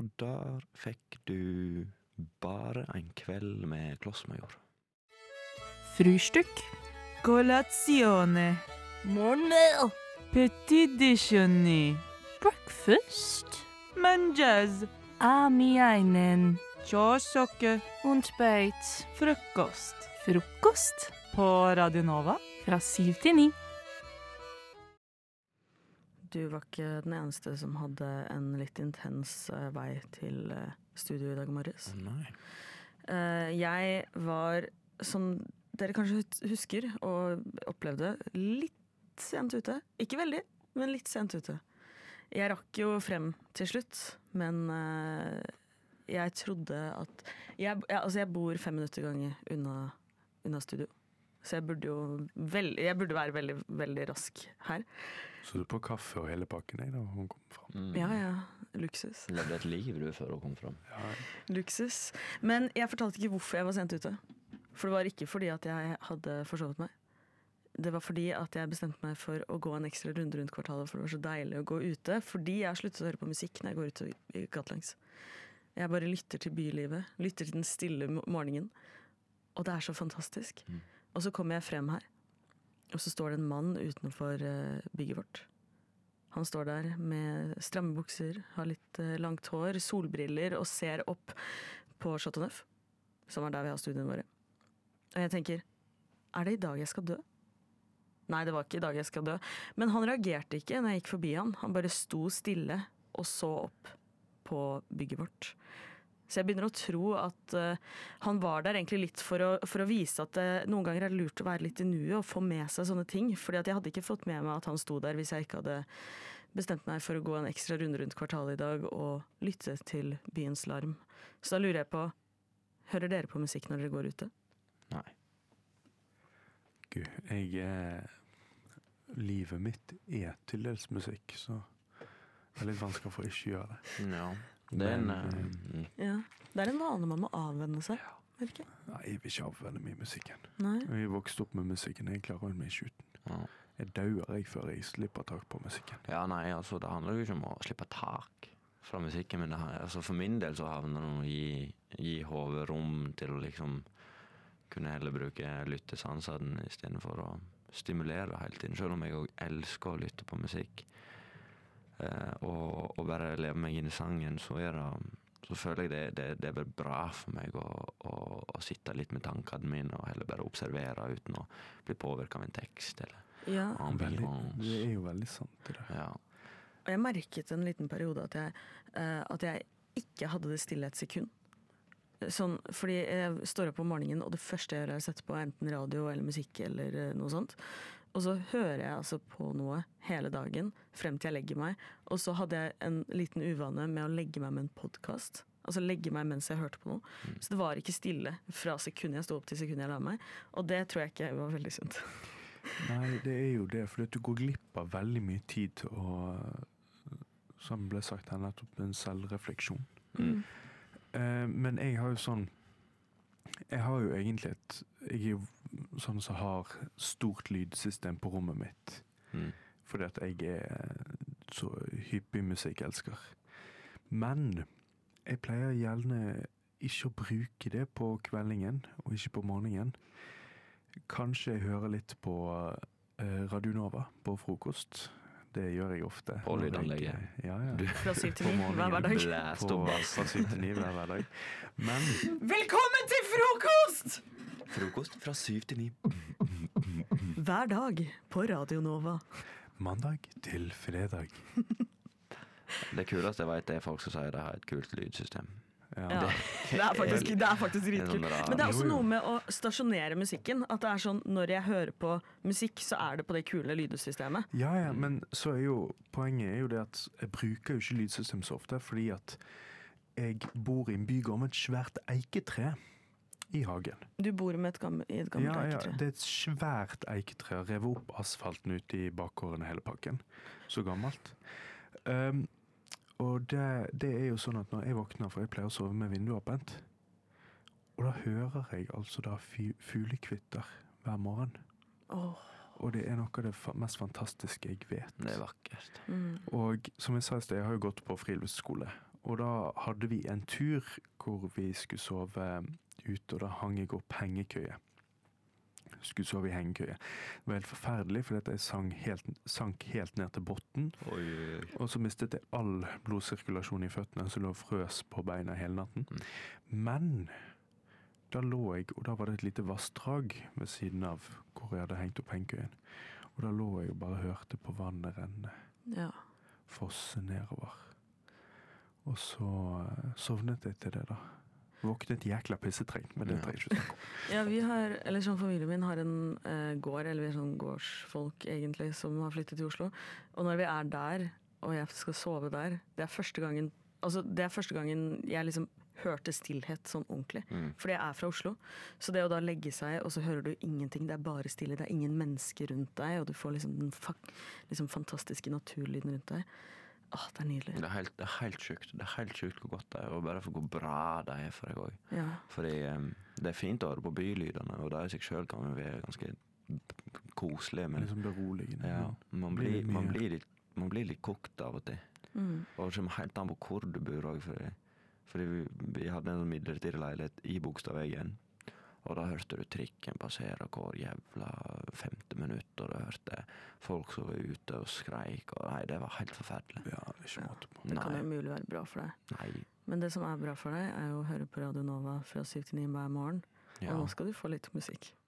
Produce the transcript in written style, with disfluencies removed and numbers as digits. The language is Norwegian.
der fikk du bare en kveld med Klossmajor. Frühstück, colazione, Morgenmad. petit déjeuner, Breakfast. mangiaz, Amieinen. kjøsokke, Und beit. frokost. Frokost. På Radio Nova. Fra 7 til 9. Du var ikke den eneste som hadde en litt intens vei til studio i dag morges. Nei. Jeg var, som dere kanskje husker og opplevde, litt sent ute. Ikke veldig, men litt sent ute. Jeg rakk jo frem til slutt, men jeg trodde at jeg bor 5 minutter gange unna studio. Så jeg burde være veldig, veldig rask her. Så du på kaffe og hele pakken da hun kom frem? Ja, luksus. Levde et liv du før hun kom frem. Ja. Luksus. Men jeg fortalte ikke hvorfor jeg var sent ute. For det var ikke fordi at jeg hadde forsovet meg. Det var fordi at jeg bestemte meg for å gå en ekstra runde rundt kvartalet, for det var så deilig å gå ute. Fordi jeg har sluttet å høre på musikk når jeg går ut i gatelangs. Jeg bare lytter til bylivet, lytter til den stille morgenen. Og det er så fantastisk. Og så kommer jeg frem her, og så står det en mann utenfor bygget vårt. Han står der med stramme bukser, har litt langt hår, solbriller og ser opp på Chateau Neuf, som er der vi har studiene våre. Og jeg tenker, er det i dag jeg skal dø? Nei, det var ikke i dag jeg skal dø. Men han reagerte ikke når jeg gikk forbi han. Han bare sto stille og så opp på bygget vårt. Så jeg begynner å tro at han var der egentlig litt for å vise at noen ganger er det lurt å være litt i nuet og få med seg sånne ting. Fordi at jeg hadde ikke fått med meg at han sto der hvis jeg ikke hadde bestemt meg for å gå en ekstra runde rundt kvartalet i dag og lytte til byens larm. Så da lurer jeg på, hører dere på musikk når dere går ute? Nei. Gud, livet mitt er til dels musikk, så det er litt vanskelig for å ikke gjøre det. Ja. Det er Ja, det er en vane man må avvenne seg, virker. Nei, jeg vil ikke avvenne meg i musikken. Nei. Jeg vokste opp med musikken, jeg klarer meg ikke uten. Ja. Jeg dauer før jeg slipper tak på musikken. Ja, nei, altså det handler jo ikke om å slippe tak fra musikken, men altså for min del så havner det å gi hodet rom til å liksom kunne heller bruke lyttesansene i stedet for å stimulere hele tiden, selv om jeg også elsker å lytte på musikk. Og bare leve meg inn i sangen, så føler jeg det er vel bra for meg å sitte litt med tankene mine og heller bare observere uten å bli påvirket av en tekst eller ambiance. Det er jo veldig sant det der. Ja. Og jeg merket en liten periode at jeg ikke hadde det stille et sekund. Sånn, fordi jeg står opp om morgenen, og det første jeg gjør er å sette på enten radio eller musikk eller noe sånt. Og så hører jeg altså på noe hele dagen, frem til jeg legger meg. Og så hadde jeg en liten uvane med å legge meg med en podcast. Altså legge meg mens jeg hørte på noe. Så det var ikke stille fra sekundet jeg stod opp til sekundet jeg la meg. Og det tror jeg ikke var veldig sunt. Nei, det er jo det, for du går glipp av veldig mye tid, og som ble sagt her nettopp, en selvrefleksjon. Men jeg har jo sånn, jeg har jo egentlig jeg er jo sånn som har stort lydsystem på rommet mitt, fordi at jeg er så hyppig musikkelsker. Men jeg pleier gjerne ikke å bruke det på kveldingen, og ikke på morgenen. Kanskje jeg hører litt på Radio Nova på frokost. Det gjør jeg ofte. På lydanlegget. Ja. Fra 7 til 9 hver dag. Fra 7 til 9 hver dag. Men Velkommen til frokost! Frokost fra 7 til 9. Hver dag på Radio Nova. mandag til fredag. Det kuleste jeg vet er folk som sier de har et kult lydsystem. Ja. Det er faktisk dritkult. Men det er også noe med å stasjonere musikken. At det er sånn, når jeg hører på musikk, så er det på det kule lydsystemet. Ja, men så er jo poenget er jo det at jeg bruker jo ikke lydsystem så ofte, fordi at jeg bor i en bygård med et svært eiketre i hagen. Du bor med i et gammelt eiketre? Ja, det er et svært eiketre. Revet opp asfalten ute i bakgården hele pakken. Så gammelt. Og det er jo sånn at når jeg våkner, for jeg pleier å sove med vinduet åpent, og da hører jeg altså da fuglekvitter hver morgen. Og det er noe av det mest fantastiske jeg vet. Det er vakkert. Og som jeg sa i sted, jeg har jo gått på friluftsskole, Og da hadde vi en tur hvor vi skulle sove ute, og da hang jeg opp hengekøye. Skulle sove i hengekøye. Det var helt forferdelig, for jeg sank helt ned til botten. Oi, oi, oi. Og så mistet jeg all blodsirkulasjon i føttene, så lå frøs på beina hele natten. Men da lå jeg, og da var det et lite vassdrag ved siden av hvor jeg hadde hengt opp hengekøyen. Og da lå jeg og bare hørte på vannet renne, Ja. fosse nedover. Og så sovnet jeg til det da. Våknet jækla pissetrengt, men det trenger jeg ikke snakke om. Ja, vi har, eller sånn familien min har en gård, eller vi er sånn gårdsfolk egentlig, som har flyttet til Oslo. Og når vi er der, og jeg skal sove der, det er første gangen jeg liksom hørte stillhet sånn ordentlig. Fordi jeg er fra Oslo. Så det å da legge seg, og så hører du ingenting, det er bare stille, det er ingen mennesker rundt deg, og du får liksom den fantastiske naturlyden rundt deg. Det er nydelig. Det er helt sjukt. Det er helt sjukt hvor godt det er, og bare for hvor bra det er for deg òg. Ja. Fordi det er fint å høre på bylydene, og det i seg sjøl kan jo være ganske koselig, men Liksom beroligende. ja, man blir litt kokt av og til. Mm. Og det kommer helt an på hvor du bor òg, fordi vi hadde en midlertidig leilighet i Bogstadveien. Og da hørte du trikken passere hver jævla 50 minutter, og du hørte folk som var ute og skreik, og nei, det var helt forferdelig. Ja, det er ikke måte på. Det kan Nei. jo mulig være bra for deg. Nei. Men det som er bra for deg, er jo å høre på Radio Nova fra 7 til 9 hver morgen. Ja. Og nå skal du få litt musikk.